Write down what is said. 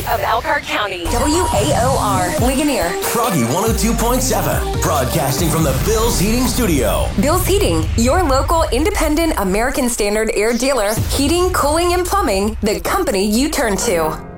of Elkhart County. WAOR, Ligonier. Froggy 102.7, broadcasting from the Bill's Heating Studio. Bill's Heating, your local independent American Standard air dealer. Heating, cooling, and plumbing, the company you turn to.